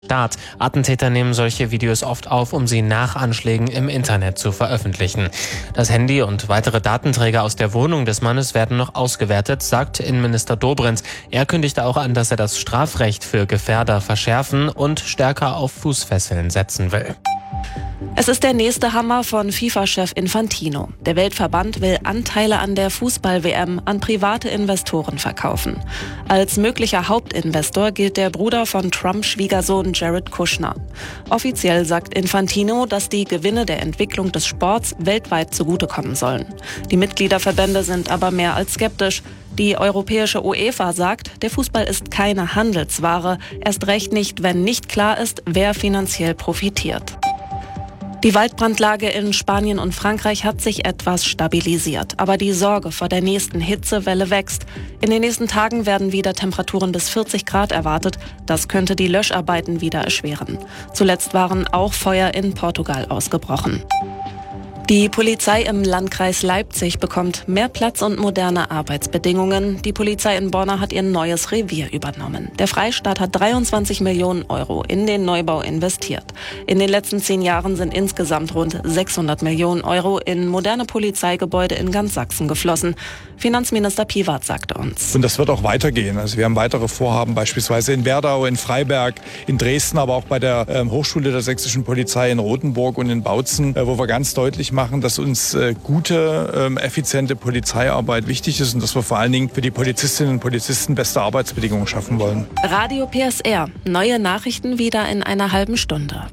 Staat. Attentäter nehmen solche Videos oft auf, um sie nach Anschlägen im Internet zu veröffentlichen. Das Handy und weitere Datenträger aus der Wohnung des Mannes werden noch ausgewertet, sagt Innenminister Dobrindt. Er kündigte auch an, dass er das Strafrecht für Gefährder verschärfen und stärker auf Fußfesseln setzen will. Es ist der nächste Hammer von FIFA-Chef Infantino. Der Weltverband will Anteile an der Fußball-WM an private Investoren verkaufen. Als möglicher Hauptinvestor gilt der Bruder von Trumps Schwiegersohn Jared Kushner. Offiziell sagt Infantino, dass die Gewinne der Entwicklung des Sports weltweit zugutekommen sollen. Die Mitgliederverbände sind aber mehr als skeptisch. Die europäische UEFA sagt, der Fußball ist keine Handelsware, erst recht nicht, wenn nicht klar ist, wer finanziell profitiert. Die Waldbrandlage in Spanien und Frankreich hat sich etwas stabilisiert, aber die Sorge vor der nächsten Hitzewelle wächst. In den nächsten Tagen werden wieder Temperaturen bis 40 Grad erwartet. Das könnte die Löscharbeiten wieder erschweren. Zuletzt waren auch Feuer in Portugal ausgebrochen. Die Polizei im Landkreis Leipzig bekommt mehr Platz und moderne Arbeitsbedingungen. Die Polizei in Borna hat ihr neues Revier übernommen. Der Freistaat hat 23 Millionen Euro in den Neubau investiert. In den letzten 10 Jahren sind insgesamt rund 600 Millionen Euro in moderne Polizeigebäude in ganz Sachsen geflossen. Finanzminister Piewatz sagte uns. Und das wird auch weitergehen. Also wir haben weitere Vorhaben, beispielsweise in Werdau, in Freiberg, in Dresden, aber auch bei der Hochschule der sächsischen Polizei in Rothenburg und in Bautzen, wo wir ganz deutlich machen, dass uns gute, effiziente Polizeiarbeit wichtig ist und dass wir vor allen Dingen für die Polizistinnen und Polizisten beste Arbeitsbedingungen schaffen wollen. Radio PSR. Neue Nachrichten wieder in einer halben Stunde.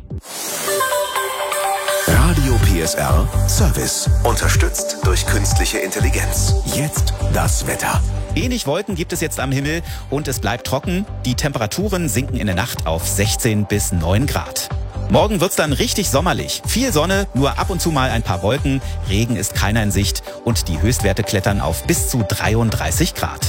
Radio PSR Service. Unterstützt durch künstliche Intelligenz. Jetzt das Wetter. Wenig Wolken gibt es jetzt am Himmel und es bleibt trocken. Die Temperaturen sinken in der Nacht auf 16 bis 9 Grad. Morgen wird's dann richtig sommerlich. Viel Sonne, nur ab und zu mal ein paar Wolken. Regen ist keiner in Sicht und die Höchstwerte klettern auf bis zu 33 Grad.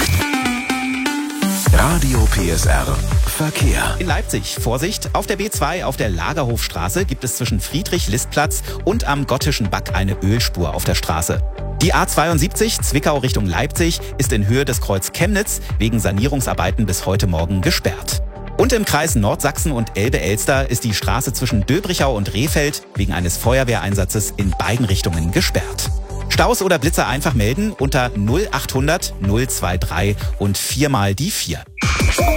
Radio PSR Verkehr. In Leipzig, Vorsicht, auf der B2 auf der Lagerhofstraße gibt es zwischen Friedrich-List-Platz und am Gottischen Back eine Ölspur auf der Straße. Die A72 Zwickau Richtung Leipzig ist in Höhe des Kreuz Chemnitz wegen Sanierungsarbeiten bis heute Morgen gesperrt. Und im Kreis Nordsachsen und Elbe-Elster ist die Straße zwischen Döbrichau und Rehfeld wegen eines Feuerwehreinsatzes in beiden Richtungen gesperrt. Staus oder Blitzer einfach melden unter 0800 023 und 4 mal die 4.